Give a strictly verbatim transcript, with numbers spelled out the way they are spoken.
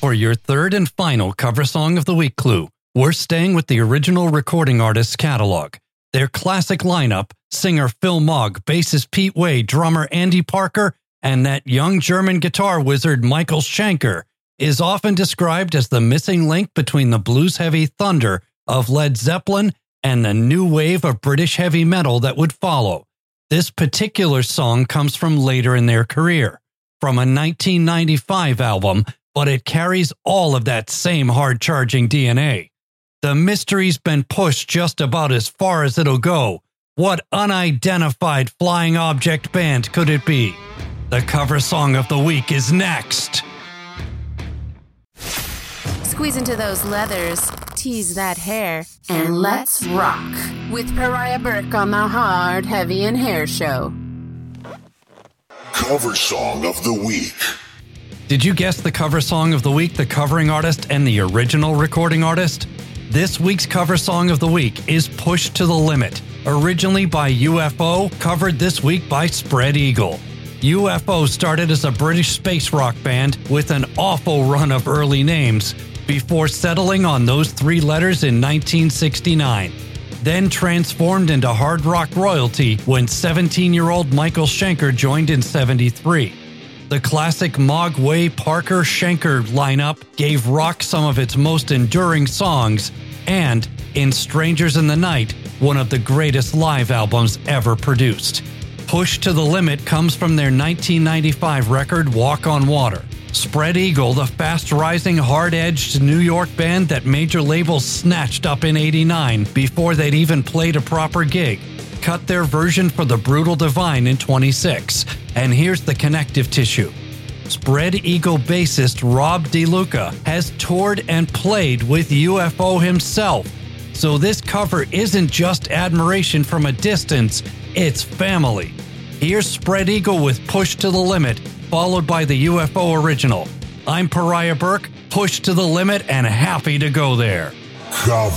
For your third and final cover song of the week clue, we're staying with the original recording artist's catalog. Their classic lineup, singer Phil Mogg, bassist Pete Wade, drummer Andy Parker, and that young German guitar wizard Michael Schenker, is often described as the missing link between the blues-heavy thunder of Led Zeppelin and the new wave of British heavy metal that would follow. This particular song comes from later in their career, from a nineteen ninety-five album, but it carries all of that same hard-charging D N A. The mystery's been pushed just about as far as it'll go. What unidentified flying object band could it be? The cover song of the week is next. Squeeze into those leathers, tease that hair, and let's rock with Pariah Burke on the Hard, Heavy, and Hair Show. Cover song of the week. Did you guess the cover song of the week, the covering artist, and the original recording artist? This week's cover song of the week is Push to the Limit, originally by U F O, covered this week by Spread Eagle. U F O started as a British space rock band with an awful run of early names before settling on those three letters in nineteen sixty-nine, then transformed into hard rock royalty when seventeen-year-old Michael Schenker joined in seventy-three. The classic Mogg, Wade, Parker, Schenker lineup gave rock some of its most enduring songs, and, in Strangers in the Night, one of the greatest live albums ever produced. Push to the Limit comes from their nineteen ninety-five record Walk on Water. Spread Eagle, the fast-rising, hard-edged New York band that major labels snatched up in eighty-nine before they'd even played a proper gig, cut their version for the Brutal Divine in twenty-six. And here's the connective tissue. Spread Eagle bassist Rob DeLuca has toured and played with U F O himself. So this cover isn't just admiration from a distance, it's family. Here's Spread Eagle with Push to the Limit, followed by the U F O original. I'm Pariah Burke, Push to the Limit, and happy to go there. Cover